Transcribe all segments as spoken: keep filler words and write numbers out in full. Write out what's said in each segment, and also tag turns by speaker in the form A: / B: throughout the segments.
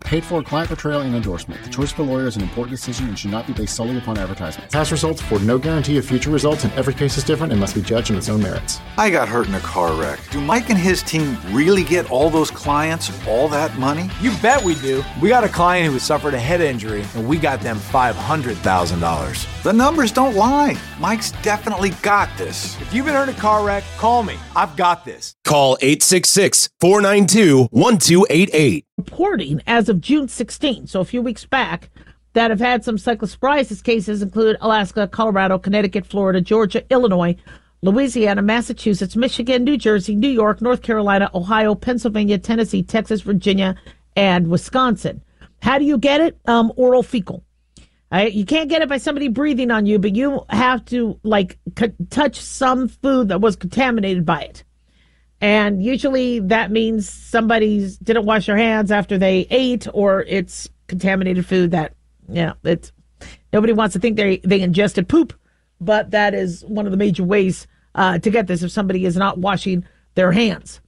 A: Paid for client portrayal and endorsement. The choice of a lawyer is an important decision and should not be based solely upon advertisement. Past results afford no guarantee of future results, and every case is different and must be judged on its own merits.
B: I got hurt in a car wreck. Do Mike and his team really get all those clients all that money?
C: You bet we do. We got a client who has suffered a head injury, and we got them five hundred thousand dollars.
B: The numbers don't lie. Mike's definitely got this.
C: If you've been hurt in a car wreck, call me. I've got this.
D: Call eight six six, four nine two, one two eight eight.
E: Reporting as of June sixteenth, so a few weeks back, that have had some cyclosporiasis cases include Alaska, Colorado, Connecticut, Florida, Georgia, Illinois, Louisiana, Massachusetts, Michigan, New Jersey, New York, North Carolina, Ohio, Pennsylvania, Tennessee, Texas, Virginia, and Wisconsin. How do you get it? Um, oral fecal. Right? You can't get it by somebody breathing on you, but you have to like c- touch some food that was contaminated by it. And usually that means somebody didn't wash their hands after they ate, or it's contaminated food that, yeah, it's, nobody wants to think they, they ingested poop, but that is one of the major ways uh, to get this if somebody is not washing their hands.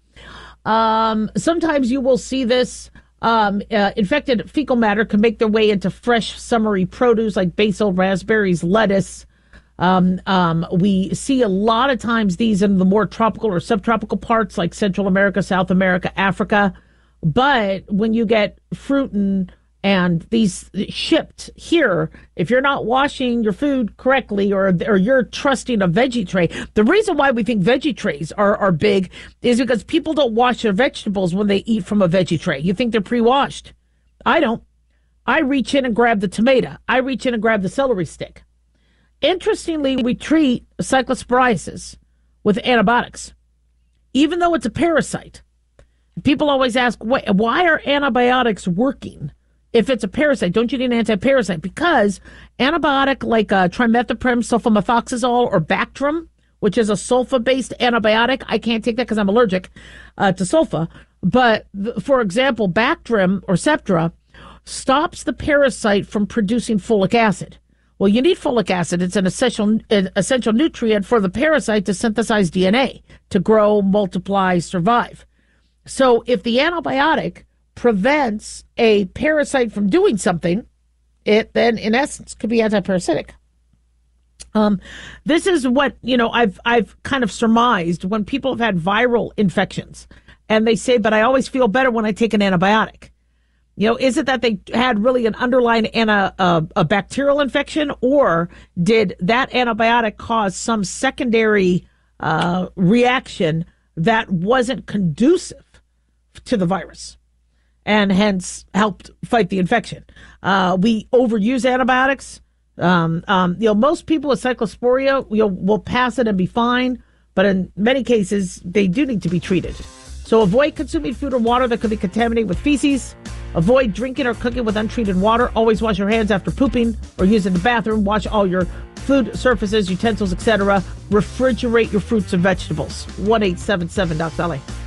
E: Um, sometimes you will see this. Um, uh, infected fecal matter can make their way into fresh summery produce like basil, raspberries, lettuce. Um, um, we see a lot of times these in the more tropical or subtropical parts like Central America, South America, Africa. But when you get fruit and, and these shipped here, if you're not washing your food correctly, or, or you're trusting a veggie tray, the reason why we think veggie trays are, are big is because people don't wash their vegetables when they eat from a veggie tray. You think they're pre-washed. I don't. I reach in and grab the tomato. I reach in and grab the celery stick. Interestingly, we treat cyclosporiasis with antibiotics, even though it's a parasite. People always ask, why are antibiotics working if it's a parasite? Don't you need an anti-parasite? Because antibiotic like uh, trimethoprim, sulfamethoxazole, or Bactrim, which is a sulfa-based antibiotic, I can't take that because I'm allergic uh, to sulfa. But, th- for example, Bactrim or Septra stops the parasite from producing folic acid. Well, you need folic acid. It's an essential an essential nutrient for the parasite to synthesize D N A, to grow, multiply, survive. So if the antibiotic prevents a parasite from doing something, it then, in essence, could be antiparasitic. Um, this is what, you know, I've I've kind of surmised when people have had viral infections, and they say, but I always feel better when I take an antibiotic. You know, is it that they had really an underlying ana, a, a bacterial infection, or did that antibiotic cause some secondary uh, reaction that wasn't conducive to the virus and hence helped fight the infection? Uh, we overuse antibiotics. Um, um, you know, most people with cyclosporia, you know, will pass it and be fine, but in many cases, they do need to be treated. So avoid consuming food or water that could be contaminated with feces. Avoid drinking or cooking with untreated water. Always wash your hands after pooping or using the bathroom. Wash all your food surfaces, utensils, et cetera. Refrigerate your fruits and vegetables. one eight seven seven doc S A L E